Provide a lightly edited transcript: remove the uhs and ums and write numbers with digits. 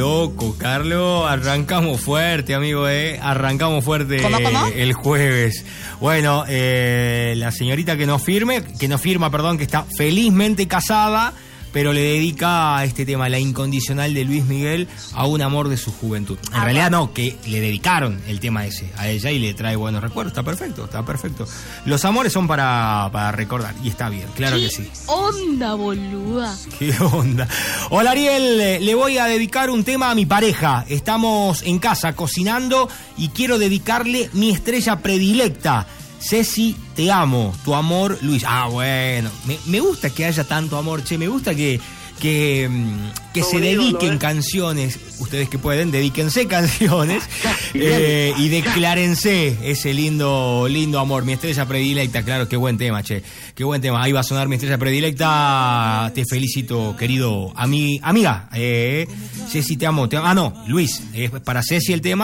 Loco, Carlos, arrancamos fuerte, amigo, arrancamos fuerte. ¿Cómo? El jueves. Bueno, la señorita que nos firma, que está felizmente casada, pero le dedica este tema, la incondicional de Luis Miguel, a un amor de su juventud. En realidad no, que le dedicaron el tema ese a ella y le trae buenos recuerdos. Está perfecto. Los amores son para recordar y está bien, claro que sí. ¿Qué onda, boluda? ¿Qué onda? Hola, Ariel, le voy a dedicar un tema a mi pareja. Estamos en casa cocinando y quiero dedicarle mi estrella predilecta. Ceci, te amo, tu amor, Luis. Bueno, me gusta que haya tanto amor, me gusta que se dediquen canciones. Ustedes que pueden, dedíquense canciones y declárense ese lindo amor. Mi estrella predilecta, claro, qué buen tema, qué buen tema. Ahí va a sonar mi estrella predilecta. Te felicito, querido amiga. Ceci, te amo. No, Luis, es para Ceci el tema.